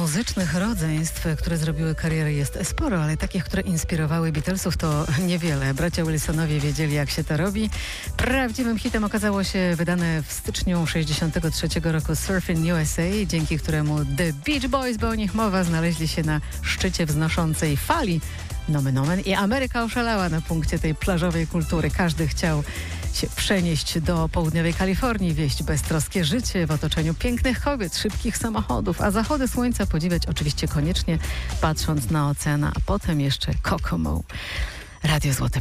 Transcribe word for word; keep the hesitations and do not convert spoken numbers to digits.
Muzycznych rodzeństw, które zrobiły karierę, jest sporo, ale takich, które inspirowały Beatlesów, to niewiele. Bracia Wilsonowie wiedzieli, jak się to robi. Prawdziwym hitem okazało się wydane w styczniu sześćdziesiątego trzeciego roku Surfin' U S A, dzięki któremu The Beach Boys, bo o nich mowa, znaleźli się na szczycie wznoszącej fali. Nomen omen. I Ameryka oszalała na punkcie tej plażowej kultury. Każdy chciał się przenieść do południowej Kalifornii, wieść beztroskie życie w otoczeniu pięknych kobiet, szybkich samochodów, a zachody słońca podziwiać oczywiście koniecznie patrząc na ocean, a potem jeszcze Kokomo. Radio Złote.